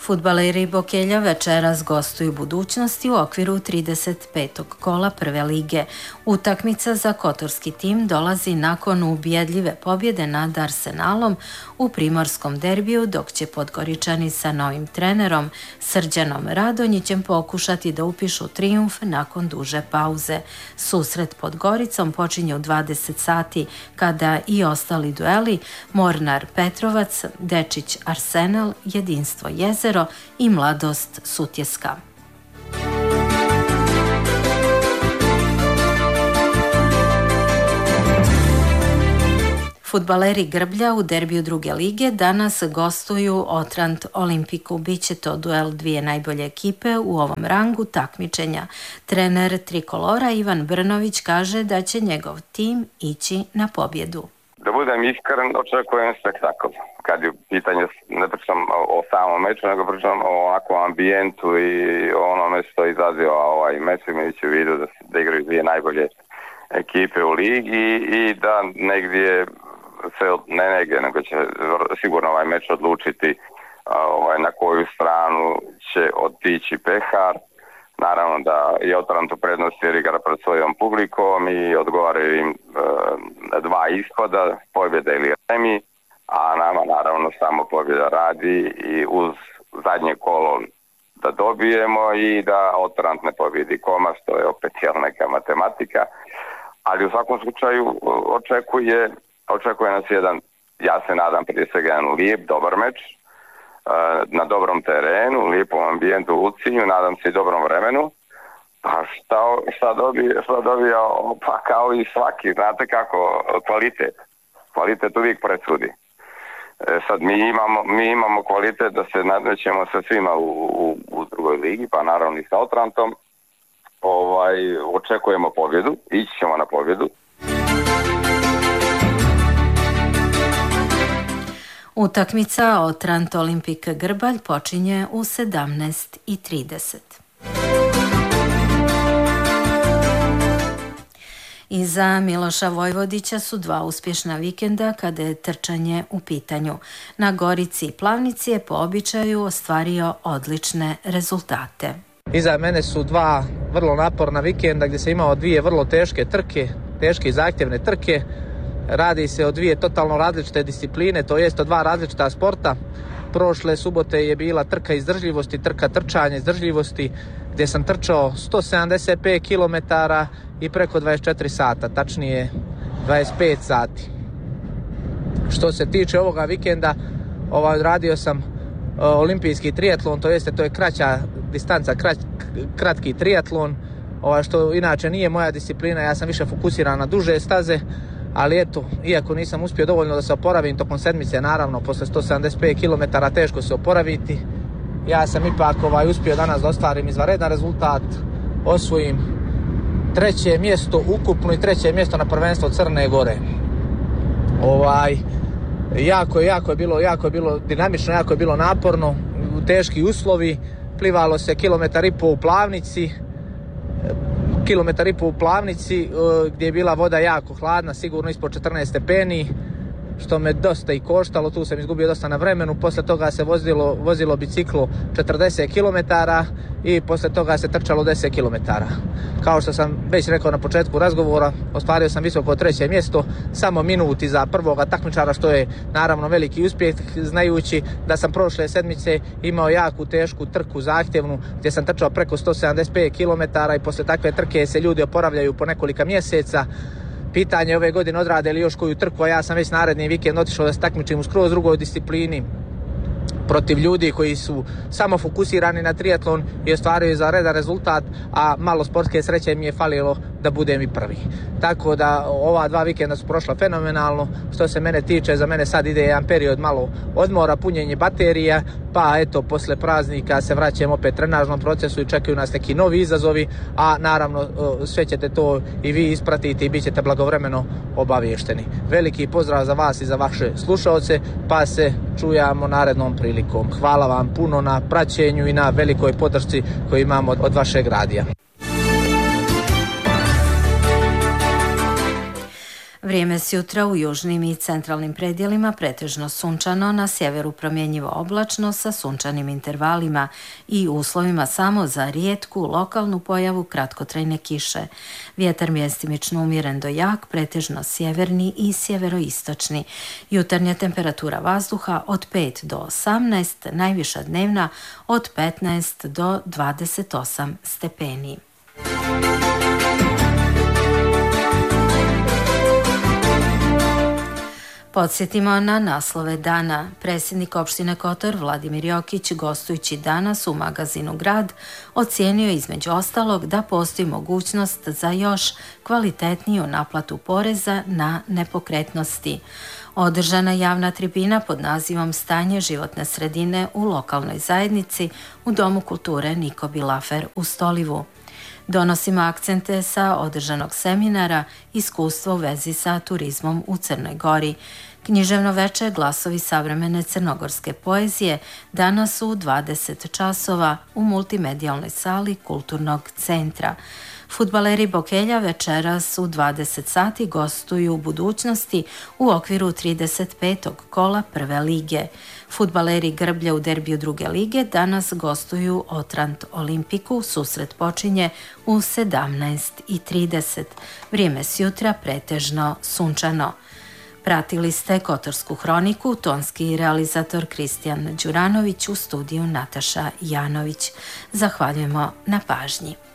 Fudbaleri Bokelja večeras gostuju Budućnosti u okviru 35. kola prve lige. Utakmica za kotorski tim dolazi nakon ubjedljive pobjede nad Arsenalom u primorskom derbiju, dok će Podgoričani sa novim trenerom Srđanom Radonjićem pokušati da upišu trijumf nakon duže pauze. Susret pod Goricom počinje u 20 sati kada i ostali dueli Mornar Petrovac, Dečić Arsenal, Jedinstvo Jezero i Mladost Sutjeska. Fudbaleri Grblja u derbiju druge lige danas gostuju Otrant Olimpiku. Biće to duel dvije najbolje ekipe u ovom rangu takmičenja. Trener Trikolora Ivan Brnović kaže da će njegov tim ići na pobjedu. Da budem iskren, očekujem spektakl. Kad je pitanje, ne pričam o samom meču, nego pričam o ovakvom ambijentu i onome što izaziva ovaj meč, imajući u vidu da igraju dvije najbolje ekipe u ligi i da negdje nego će sigurno ovaj meč odlučiti na koju stranu će otići pehar. Naravno da je Otrant u prednosti jer igra pred svojom publikom i odgovaraju im dva ishoda, pobjeda ili remi, a nama naravno samo pobjeda radi i uz zadnje kolo da dobijemo i da Otrant ne pobjedi Komast, to je opet neka matematika, ali u svakom slučaju očekuje nas jedan, ja se nadam prije svega jedan lijep, dobar meč, na dobrom terenu, lijepom ambijentu u Ulcinju, nadam se i dobrom vremenu. Pa šta dobija, pa kao i svaki, znate kako, kvalitet uvijek presudi. Sad mi imamo kvalitet da se nadmećemo sa svima u drugoj ligi, pa naravno i sa Otrantom. Očekujemo pobjedu, ići ćemo na pobjedu. Utakmica Otrant Olimpik Grbalj počinje u 17:30. Iza Miloša Vojvodića su dva uspješna vikenda kada je trčanje u pitanju. Na Gorici i Plavnici je po običaju ostvario odlične rezultate. Iza mene su dva vrlo naporna vikenda gdje sam imao dvije vrlo teške i zahtjevne trke. Radi se o dvije totalno različite discipline, to jest o dva različita sporta. Prošle subote je bila trka izdržljivosti, trka trčanja izdržljivosti, gdje sam trčao 175 km i preko 24 sata, tačnije 25 sati. Što se tiče ovoga vikenda, odradio sam olimpijski triatlon, to je kraća distanca, kratki triatlon, što inače nije moja disciplina, ja sam više fokusiran na duže staze. Ali eto, iako nisam uspio dovoljno da se oporavim tokom sedmice, naravno, posle 175 km teško se oporaviti, ja sam ipak uspio danas da ostvarim izvanredan rezultat, osvojim treće mjesto ukupno i treće mjesto na prvenstvo Crne Gore. Jako je bilo dinamično, jako je bilo naporno, teški uslovi, plivalo se kilometar i po u Plavnici, gdje je bila voda jako hladna, sigurno ispod 14 stepeni, što me dosta i koštalo, tu sam izgubio dosta na vremenu. Posle toga se vozilo biciklo 40 km i posle toga se trčalo 10 km. Kao što sam već rekao na početku razgovora, ostvario sam visoko treće mjesto, samo minut iza prvoga takmičara, što je naravno veliki uspjeh, znajući da sam prošle sedmice imao jaku, tešku trku, zahtjevnu, gdje sam trčao preko 175 km i posle takve trke se ljudi oporavljaju po nekolika mjeseca. Pitanje ove godine odrade li još koju trku, a ja sam već naredni vikend otišao da se takmičim u skroz drugoj disciplini protiv ljudi koji su samo fokusirani na triatlon i ostvaruju izvanredan rezultat, a malo sportske sreće mi je falilo da budem i prvi. Tako da ova dva vikenda su prošla fenomenalno. Što se mene tiče, za mene sad ide jedan period malo odmora, punjenje baterija, pa eto, posle praznika se vraćam opet trenažnom procesu i čekaju nas neki novi izazovi, a naravno sve ćete to i vi ispratiti i bit ćete blagovremeno obaviješteni. Veliki pozdrav za vas i za vaše slušaoce, pa se čujamo narednom prilikom. Hvala vam puno na praćenju i na velikoj podršci koju imamo od vašeg radija. Vrijeme s jutra u južnim i centralnim predjelima pretežno sunčano, na sjeveru promjenjivo oblačno sa sunčanim intervalima i uslovima samo za rijetku lokalnu pojavu kratkotrajne kiše. Vjetar mjestimično umjeren do jak, pretežno sjeverni i sjeveroistočni. Jutarnja temperatura vazduha od 5 do 18, najviša dnevna od 15 do 28 stepeni. Podsjetimo na naslove dana. Predsjednik opštine Kotor Vladimir Jokić, gostujući danas u magazinu Grad, ocijenio između ostalog da postoji mogućnost za još kvalitetniju naplatu poreza na nepokretnosti. Održana javna tribina pod nazivom Stanje životne sredine u lokalnoj zajednici u Domu kulture Niko Bilafer u Stolivu. Donosimo akcente sa održanog seminara Iskustvo u vezi sa turizmom u Crnoj Gori. Književno veče Glasovi savremene crnogorske poezije danas u 20 časova u multimedijalnoj sali Kulturnog centra. Fudbaleri Bokelja večeras u 20 sati gostuju u budućnosti u okviru 35. kola prve lige. Fudbaleri Grblja u derbiju druge lige danas gostuju Otrant Olimpiku. Susret počinje u 17:30. Vrijeme s jutra pretežno sunčano. Pratili ste Kotorsku hroniku, tonski realizator Kristijan Đuranović, u studiju Nataša Janović. Zahvaljujemo na pažnji.